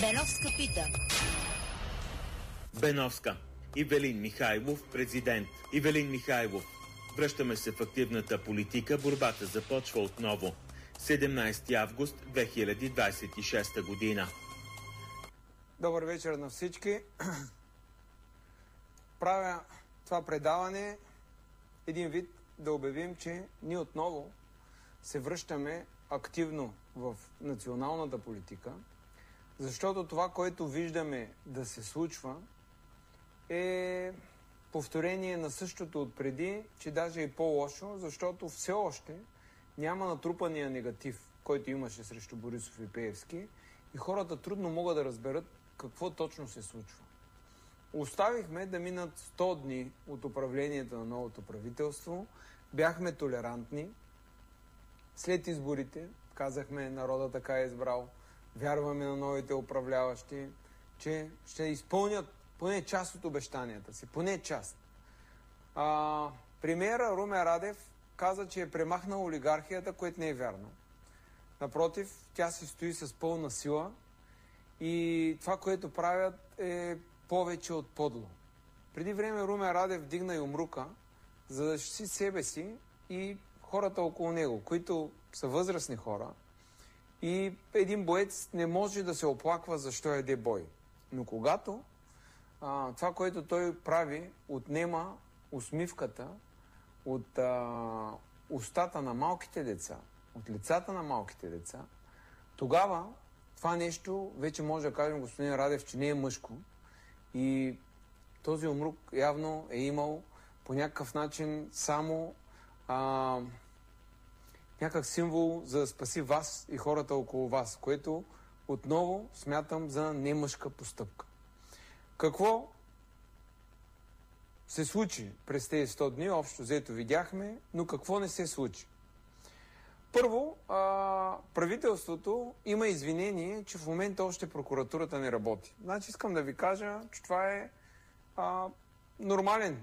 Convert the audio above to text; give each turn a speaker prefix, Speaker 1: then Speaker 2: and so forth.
Speaker 1: Беновска пита.
Speaker 2: Беновска. Ивелин Михайлов, президент. Ивелин Михайлов. Връщаме се в активната политика. Борбата започва отново. 17 август 2026 година.
Speaker 3: Добър вечер на всички. Правя това предаване един вид да обявим, че ние отново се връщаме активно в националната политика, защото това, което виждаме да се случва, е повторение на същото отпреди, че даже и по-лошо, защото все още няма натрупания негатив, който имаше срещу Борисов и Пеевски, и хората трудно могат да разберат какво точно се случва. Оставихме да минат 100 дни от управлението на новото правителство, бяхме толерантни. След изборите казахме, народа така е избрал, вярваме на новите управляващи, че ще изпълнят поне част от обещанията си, поне част. Премиера Румен Радев каза, че е премахнал олигархията, което не е вярно. Напротив, тя си стои с пълна сила и това, което правят, е повече от подло. Преди време Румен Радев вдигна юмрука, за да защити себе си и хората около него, които са възрастни хора, и един боец не може да се оплаква защо яде бой. Но когато това, което той прави, отнема усмивката от устата на малките деца, от лицата на малките деца, тогава това нещо, вече може да кажем, господин Радев, че не е мъжко, и този умрук явно е имал по някакъв начин само някак символ за да спаси вас и хората около вас, което отново смятам за немъжка постъпка. Какво се случи през тези 100 дни? Общо взето видяхме, но какво не се случи? Първо, правителството има извинение, че в момента още прокуратурата не работи. Значи искам да ви кажа, че това е нормален